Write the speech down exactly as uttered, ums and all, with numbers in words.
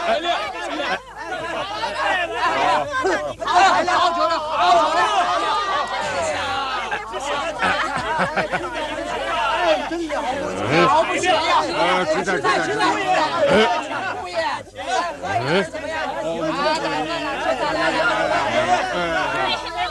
好球了，好球了！哎，真了不起，了不起呀！ 吃点，吃点，吃点。 姑爷，怎么样？